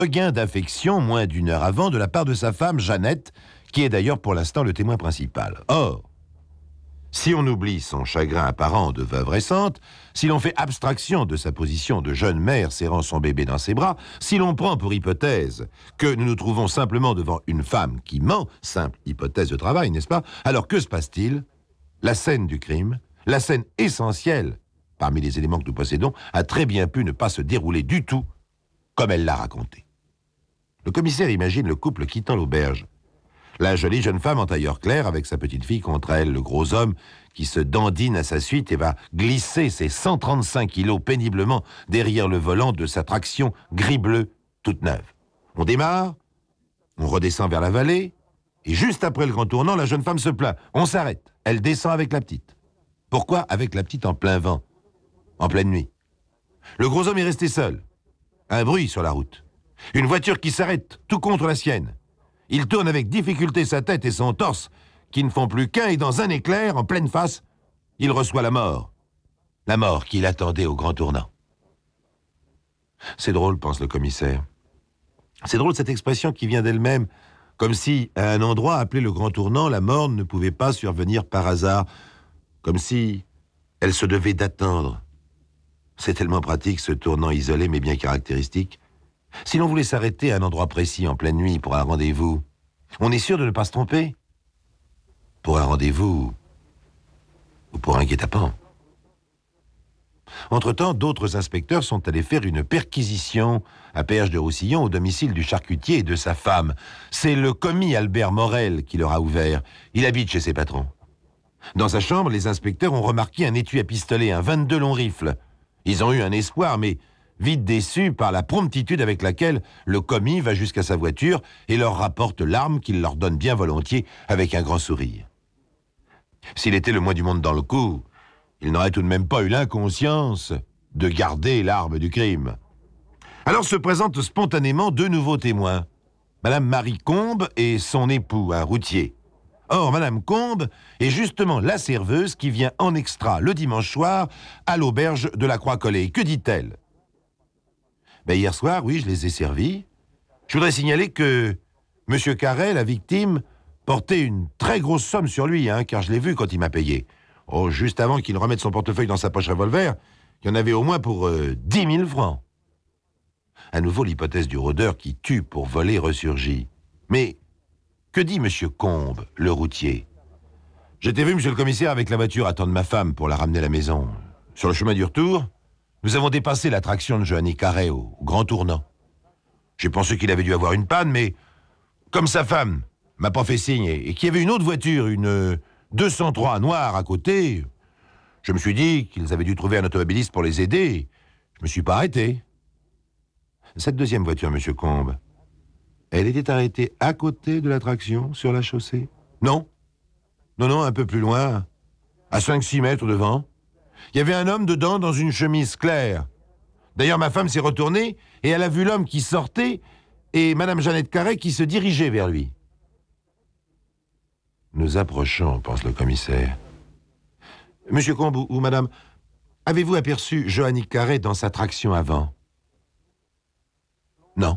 regain d'affection moins d'une heure avant de la part de sa femme, Jeannette, qui est d'ailleurs pour l'instant le témoin principal. Or, si on oublie son chagrin apparent de veuve récente, si l'on fait abstraction de sa position de jeune mère serrant son bébé dans ses bras, si l'on prend pour hypothèse que nous nous trouvons simplement devant une femme qui ment, simple hypothèse de travail, n'est-ce pas? Alors que se passe-t-il? La scène du crime, la scène essentielle parmi les éléments que nous possédons, a très bien pu ne pas se dérouler du tout comme elle l'a raconté. Le commissaire imagine le couple quittant l'auberge. La jolie jeune femme en tailleur clair avec sa petite fille contre elle, le gros homme qui se dandine à sa suite et va glisser ses 135 kilos péniblement derrière le volant de sa traction gris-bleu toute neuve. On démarre, on redescend vers la vallée, et juste après le grand tournant, la jeune femme se plaint. On s'arrête, elle descend avec la petite. Pourquoi avec la petite en plein vent, en pleine nuit? Le gros homme est resté seul. Un bruit sur la route. Une voiture qui s'arrête, tout contre la sienne. Il tourne avec difficulté sa tête et son torse, qui ne font plus qu'un, et dans un éclair, en pleine face, il reçoit la mort. La mort qu'il attendait au grand tournant. C'est drôle, pense le commissaire. C'est drôle cette expression qui vient d'elle-même, comme si, à un endroit appelé le grand tournant, la mort ne pouvait pas survenir par hasard, comme si elle se devait d'attendre. C'est tellement pratique, ce tournant isolé mais bien caractéristique. Si l'on voulait s'arrêter à un endroit précis en pleine nuit pour un rendez-vous, on est sûr de ne pas se tromper. Pour un rendez-vous ou pour un guet-apens. Entre-temps, d'autres inspecteurs sont allés faire une perquisition à Perche-de-Roussillon au domicile du charcutier et de sa femme. C'est le commis Albert Morel qui leur a ouvert. Il habite chez ses patrons. Dans sa chambre, les inspecteurs ont remarqué un étui à pistolet, un 22 long rifle. Ils ont eu un espoir, mais vite déçus par la promptitude avec laquelle le commis va jusqu'à sa voiture et leur rapporte l'arme qu'il leur donne bien volontiers avec un grand sourire. S'il était le moins du monde dans le coup, il n'aurait tout de même pas eu l'inconscience de garder l'arme du crime. Alors se présentent spontanément deux nouveaux témoins, Madame Marie Combe et son époux, un routier. Or, Madame Combe est justement la serveuse qui vient en extra le dimanche soir à l'auberge de la Croix-Collée. Que dit-elle? Hier soir, oui, je les ai servis. Je voudrais signaler que Monsieur Carré, la victime, portait une très grosse somme sur lui, car je l'ai vu quand il m'a payé. Oh, juste avant qu'il remette son portefeuille dans sa poche revolver, il y en avait au moins pour 10 000 francs. À nouveau, l'hypothèse du rôdeur qui tue pour voler ressurgit. Mais que dit Monsieur Combe, le routier? J'étais vu, monsieur le commissaire, avec la voiture attendre ma femme pour la ramener à la maison. Sur le chemin du retour, nous avons dépassé l'attraction de Johanny Carré au grand tournant. J'ai pensé qu'il avait dû avoir une panne, mais comme sa femme m'a pas fait signe et qu'il y avait une autre voiture, une 203 noire à côté, je me suis dit qu'ils avaient dû trouver un automobiliste pour les aider. Je me suis pas arrêté. Cette deuxième voiture, monsieur Combe, elle était arrêtée à côté de l'attraction, sur la chaussée? Non. Non, un peu plus loin, à 5-6 mètres devant. Il y avait un homme dedans dans une chemise claire. D'ailleurs, ma femme s'est retournée et elle a vu l'homme qui sortait et Madame Jeannette Carré qui se dirigeait vers lui. Nous approchons, pense le commissaire. Monsieur Combe ou Madame, avez-vous aperçu Johanny Carré dans sa traction avant? Non.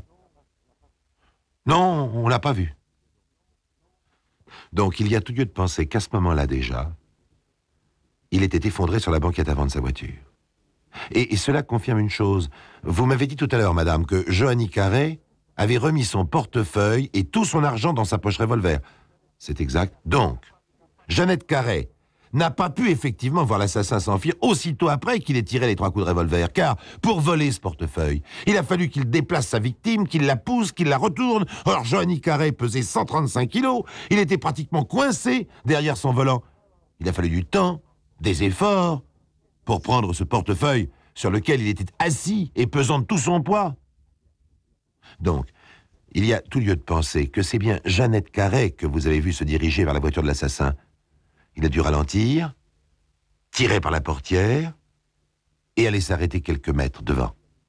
Non, on l'a pas vu. Donc, il y a tout lieu de penser qu'à ce moment-là déjà, il était effondré sur la banquette avant de sa voiture. Et cela confirme une chose. Vous m'avez dit tout à l'heure, madame, que Johanny Carré avait remis son portefeuille et tout son argent dans sa poche revolver. C'est exact. Donc, Jeannette Carré n'a pas pu effectivement voir l'assassin s'enfuir aussitôt après qu'il ait tiré les 3 coups de revolver, car pour voler ce portefeuille, il a fallu qu'il déplace sa victime, qu'il la pousse, qu'il la retourne. Or, Johanny Carré pesait 135 kilos, il était pratiquement coincé derrière son volant. Il a fallu du temps, des efforts, pour prendre ce portefeuille sur lequel il était assis et pesant de tout son poids. Donc, il y a tout lieu de penser que c'est bien Jeannette Carré que vous avez vu se diriger vers la voiture de l'assassin. Il a dû ralentir, tirer par la portière et aller s'arrêter quelques mètres devant.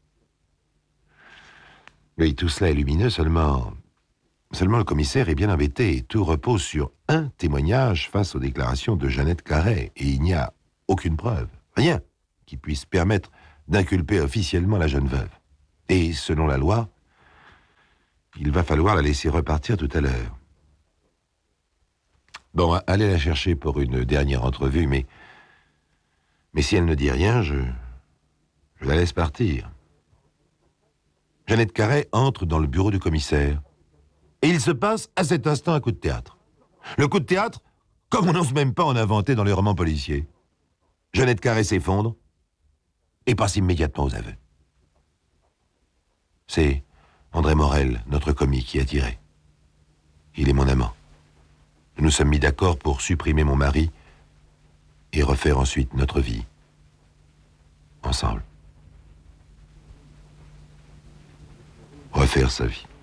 Oui, tout cela est lumineux, seulement le commissaire est bien embêté. Tout repose sur un témoignage face aux déclarations de Jeannette Carré et il n'y a aucune preuve, rien qui puisse permettre d'inculper officiellement la jeune veuve. Et selon la loi, Il va falloir la laisser repartir tout à l'heure. Bon, allez la chercher pour une dernière entrevue, mais si elle ne dit rien, je la laisse partir. Jeannette Carré entre dans le bureau du commissaire. Et il se passe à cet instant un coup de théâtre. Le coup de théâtre, comme on n'ose même pas en inventer dans les romans policiers. Jeannette Carré s'effondre et passe immédiatement aux aveux. C'est André Morel, notre commis, qui a tiré. Il est mon amant. Nous nous sommes mis d'accord pour supprimer mon mari et refaire ensuite notre vie. Ensemble. Refaire sa vie.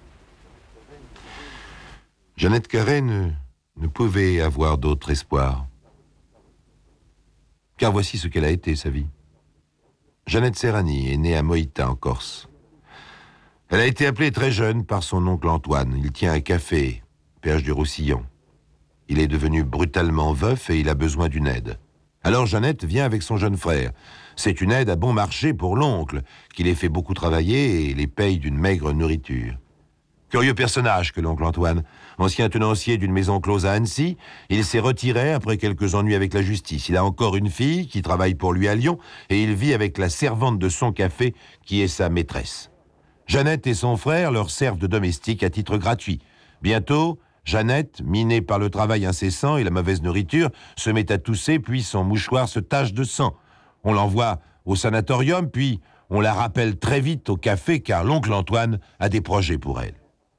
Jeannette Carré ne pouvait avoir d'autre espoir. Car voici ce qu'elle a été, sa vie. Jeannette Serrani est née à Moïta, en Corse. Elle a été appelée très jeune par son oncle Antoine. Il tient un café, Perche du Roussillon. Il est devenu brutalement veuf et il a besoin d'une aide. Alors Jeannette vient avec son jeune frère. C'est une aide à bon marché pour l'oncle, qui les fait beaucoup travailler et les paye d'une maigre nourriture. Curieux personnage que l'oncle Antoine. Ancien tenancier d'une maison close à Annecy, il s'est retiré après quelques ennuis avec la justice. Il a encore une fille qui travaille pour lui à Lyon et il vit avec la servante de son café qui est sa maîtresse. Jeannette et son frère leur servent de domestique à titre gratuit. Bientôt, Jeannette, minée par le travail incessant et la mauvaise nourriture, se met à tousser, puis son mouchoir se tache de sang. On l'envoie au sanatorium, puis on la rappelle très vite au café car l'oncle Antoine a des projets pour elle.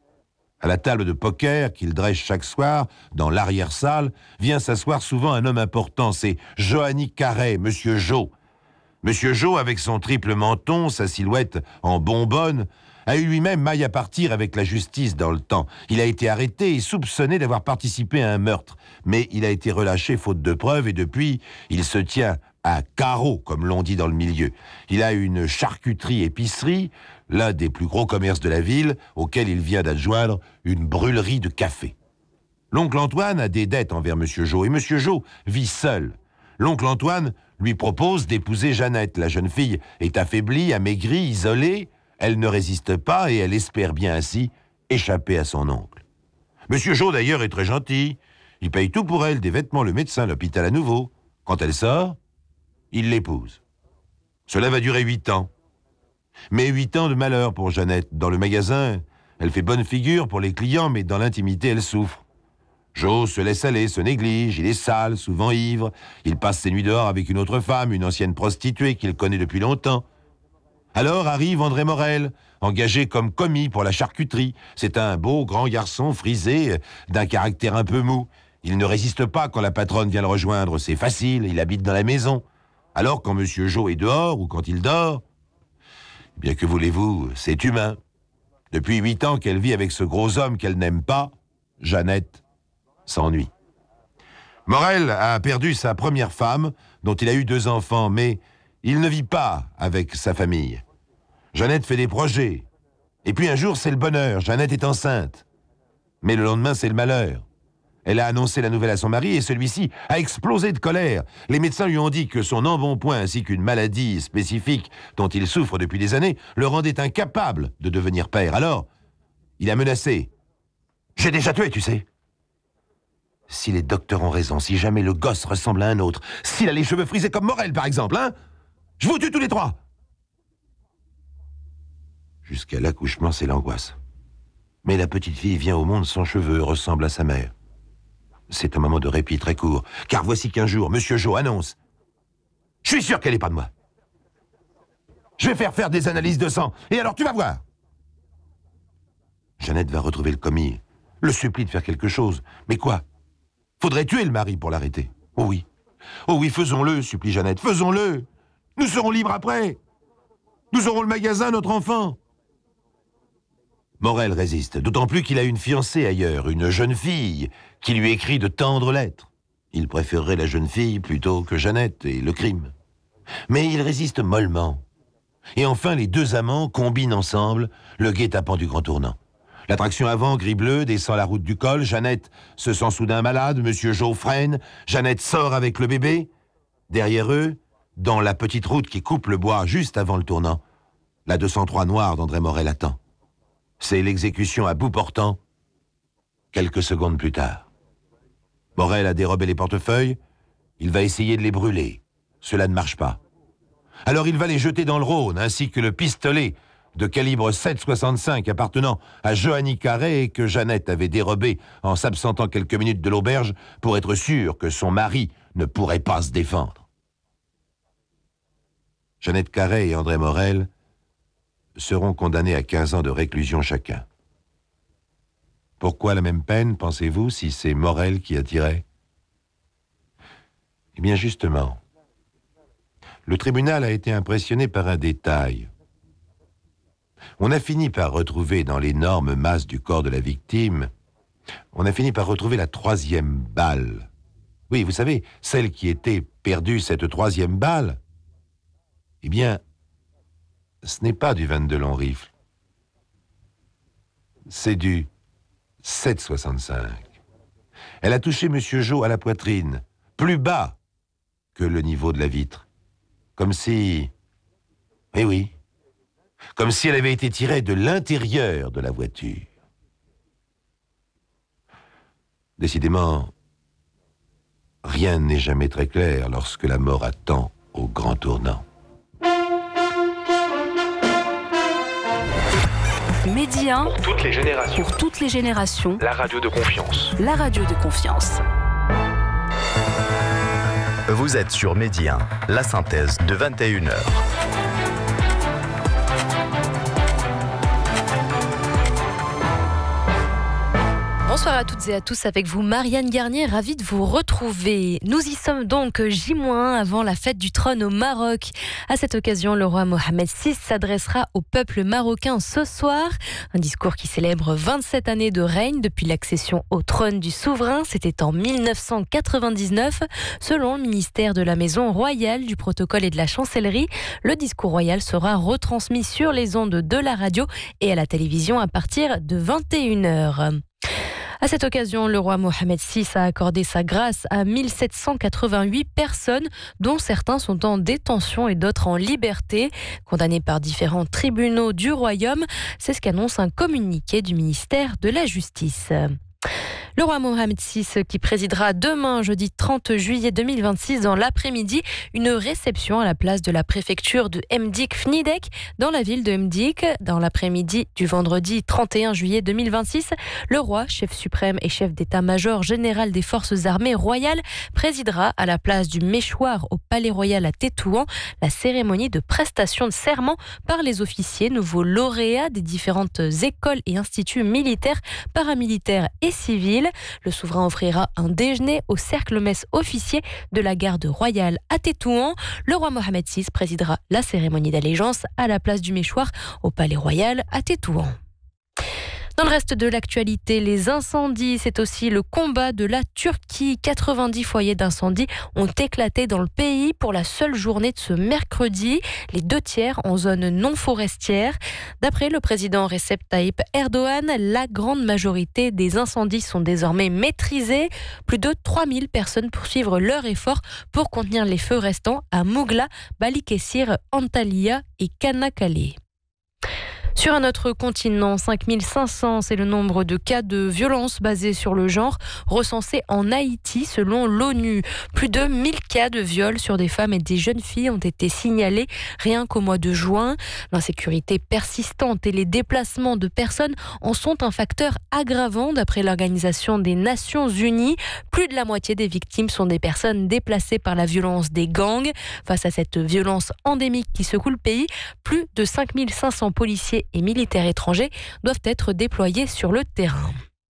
À la table de poker qu'il dresse chaque soir, dans l'arrière-salle, vient s'asseoir souvent un homme important, c'est Johanny Carré, Monsieur Jo. Monsieur Jo, avec son triple menton, sa silhouette en bonbonne, a eu lui-même maille à partir avec la justice dans le temps. Il a été arrêté et soupçonné d'avoir participé à un meurtre. Mais il a été relâché faute de preuves et depuis, il se tient à carreau, comme l'on dit dans le milieu. Il a une charcuterie-épicerie, l'un des plus gros commerces de la ville, auquel il vient d'adjoindre une brûlerie de café. L'oncle Antoine a des dettes envers Monsieur Jo et Monsieur Jo vit seul. L'oncle Antoine lui propose d'épouser Jeannette. La jeune fille est affaiblie, amaigrie, isolée. Elle ne résiste pas et elle espère bien ainsi échapper à son oncle. Monsieur Jo, d'ailleurs, est très gentil. Il paye tout pour elle, des vêtements, le médecin, l'hôpital à nouveau. Quand elle sort, il l'épouse. Cela va durer 8 ans. Mais 8 ans de malheur pour Jeannette. Dans le magasin, elle fait bonne figure pour les clients, mais dans l'intimité, elle souffre. Jo se laisse aller, se néglige, il est sale, souvent ivre. Il passe ses nuits dehors avec une autre femme, une ancienne prostituée qu'il connaît depuis longtemps. Alors arrive André Morel, engagé comme commis pour la charcuterie. C'est un beau grand garçon frisé, d'un caractère un peu mou. Il ne résiste pas quand la patronne vient le rejoindre, c'est facile, il habite dans la maison. Alors quand Monsieur Jo est dehors ou quand il dort, eh bien que voulez-vous, c'est humain. Depuis 8 ans qu'elle vit avec ce gros homme qu'elle n'aime pas, Jeannette s'ennuie. Morel a perdu sa première femme, dont il a eu 2 enfants, mais il ne vit pas avec sa famille. Jeannette fait des projets. Et puis un jour, c'est le bonheur, Jeannette est enceinte. Mais le lendemain, c'est le malheur. Elle a annoncé la nouvelle à son mari et celui-ci a explosé de colère. Les médecins lui ont dit que son embonpoint ainsi qu'une maladie spécifique dont il souffre depuis des années le rendaient incapable de devenir père. Alors, il a menacé. « J'ai déjà tué, tu sais. » Si les docteurs ont raison, si jamais le gosse ressemble à un autre, s'il a les cheveux frisés comme Morel, par exemple, hein, je vous tue tous les 3. Jusqu'à l'accouchement, c'est l'angoisse. Mais la petite fille vient au monde sans cheveux, ressemble à sa mère. C'est un moment de répit très court, car voici qu'un jour, Monsieur Jo annonce « Je suis sûr qu'elle n'est pas de moi. Je vais faire des analyses de sang, et alors tu vas voir. » Jeannette va retrouver le commis, le supplie de faire quelque chose. Mais quoi? Faudrait tuer le mari pour l'arrêter. Oh oui, faisons-le, supplie Jeannette, faisons-le. Nous serons libres après. Nous aurons le magasin, notre enfant. Morel résiste, d'autant plus qu'il a une fiancée ailleurs, une jeune fille, qui lui écrit de tendres lettres. Il préférerait la jeune fille plutôt que Jeannette et le crime. Mais il résiste mollement. Et enfin, les 2 amants combinent ensemble le guet-apens du grand tournant. L'attraction avant, gris-bleu, descend la route du col. Jeannette se sent soudain malade. Monsieur Jo freine. Jeannette sort avec le bébé. Derrière eux, dans la petite route qui coupe le bois juste avant le tournant, la 203 noire d'André Morel attend. C'est l'exécution à bout portant, quelques secondes plus tard. Morel a dérobé les portefeuilles, il va essayer de les brûler. Cela ne marche pas. Alors il va les jeter dans le Rhône, ainsi que le pistolet de calibre 7,65 appartenant à Johanny Carré que Jeannette avait dérobé en s'absentant quelques minutes de l'auberge pour être sûre que son mari ne pourrait pas se défendre. Jeannette Carré et André Morel seront condamnés à 15 ans de réclusion chacun. Pourquoi la même peine, pensez-vous, si c'est Morel qui a tiré ? Eh bien justement, le tribunal a été impressionné par un détail. On a fini par retrouver dans l'énorme masse du corps de la victime, on a fini par retrouver la 3e balle. Oui, vous savez, celle qui était perdue, cette 3e balle, eh bien, ce n'est pas du 22 long rifle. C'est du 7,65. Elle a touché M. Jo à la poitrine, plus bas que le niveau de la vitre. Comme si... Eh oui, comme si elle avait été tirée de l'intérieur de la voiture. Décidément, rien n'est jamais très clair lorsque la mort attend au grand tournant. Média pour toutes les générations. Pour toutes les générations. La radio de confiance. La radio de confiance. Vous êtes sur Média, la synthèse de 21h. Bonsoir à toutes et à tous, avec vous Marianne Garnier, ravie de vous retrouver. Nous y sommes donc J- avant la fête du trône au Maroc. À cette occasion, le roi Mohamed VI s'adressera au peuple marocain ce soir. Un discours qui célèbre 27 années de règne depuis l'accession au trône du souverain. C'était en 1999. Selon le ministère de la Maison royale, du protocole et de la chancellerie, le discours royal sera retransmis sur les ondes de la radio et à la télévision à partir de 21h. À cette occasion, le roi Mohamed VI a accordé sa grâce à 1788 personnes, dont certains sont en détention et d'autres en liberté, condamnés par différents tribunaux du royaume. C'est ce qu'annonce un communiqué du ministère de la Justice. Le roi Mohamed VI qui présidera demain, jeudi 30 juillet 2026, dans l'après-midi, une réception à la place de la préfecture de Mdik-Fnidek, dans la ville de Mdik. Dans l'après-midi du vendredi 31 juillet 2026, le roi, chef suprême et chef d'état-major général des forces armées royales, présidera à la place du Méchoir au Palais Royal à Tétouan la cérémonie de prestation de serment par les officiers nouveaux lauréats des différentes écoles et instituts militaires, paramilitaires et civils. Le souverain offrira un déjeuner au cercle-messe officier de la garde royale à Tétouan. Le roi Mohamed VI présidera la cérémonie d'allégeance à la place du Méchoir au Palais Royal à Tétouan. Dans le reste de l'actualité, les incendies, c'est aussi le combat de la Turquie. 90 foyers d'incendie ont éclaté dans le pays pour la seule journée de ce mercredi, les 2/3 en zone non forestière. D'après le président Recep Tayyip Erdogan, la grande majorité des incendies sont désormais maîtrisés. Plus de 3000 personnes poursuivent leur effort pour contenir les feux restants à Mougla, Balıkesir, Antalya et Kanakkale. Sur un autre continent, 5500, c'est le nombre de cas de violence basés sur le genre recensés en Haïti selon l'ONU. Plus de 1000 cas de viol sur des femmes et des jeunes filles ont été signalés rien qu'au mois de juin. L'insécurité persistante et les déplacements de personnes en sont un facteur aggravant d'après l'Organisation des Nations Unies. Plus de la moitié des victimes sont des personnes déplacées par la violence des gangs. Face à cette violence endémique qui secoue le pays, plus de 5500 policiers et militaires étrangers doivent être déployés sur le terrain.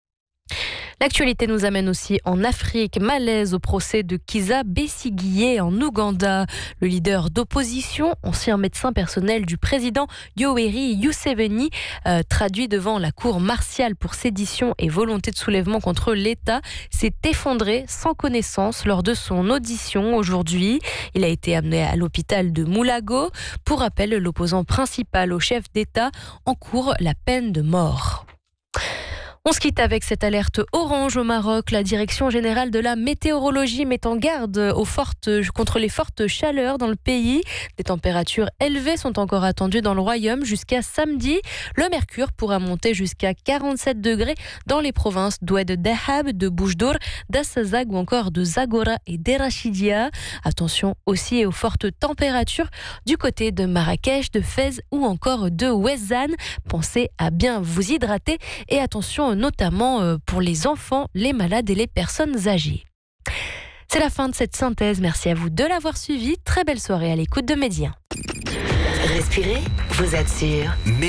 L'actualité nous amène aussi en Afrique. Malaise au procès de Kizza Besigye en Ouganda. Le leader d'opposition, ancien médecin personnel du président Yoweri Museveni, traduit devant la cour martiale pour sédition et volonté de soulèvement contre l'État, s'est effondré sans connaissance lors de son audition aujourd'hui. Il a été amené à l'hôpital de Moulago. Pour rappel, l'opposant principal au chef d'État encourt la peine de mort. On se quitte avec cette alerte orange au Maroc. La Direction générale de la météorologie met en garde contre les fortes chaleurs dans le pays. Des températures élevées sont encore attendues dans le royaume jusqu'à samedi. Le mercure pourra monter jusqu'à 47 degrés dans les provinces d'Oued Dahab, de Boujdour, d'Assazag ou encore de Zagora et d'Erachidia. Attention aussi aux fortes températures du côté de Marrakech, de Fès ou encore de Ouezane. Pensez à bien vous hydrater et attention notamment pour les enfants, les malades et les personnes âgées. C'est la fin de cette synthèse. Merci à vous de l'avoir suivi. Très belle soirée à l'écoute de Média. Respirez, vous êtes sûr.